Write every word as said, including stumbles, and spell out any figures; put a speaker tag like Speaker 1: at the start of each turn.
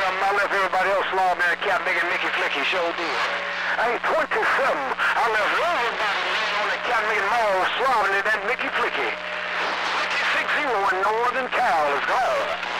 Speaker 1: something. I left everybody else slobbing and Captain Big and Mickey Flicky. Sure did. Hey, twenty-seven. I left everybody on the Captain Big and Mall slobbing and that Mickey Flicky. twenty-six zero in Northern Cal is gone.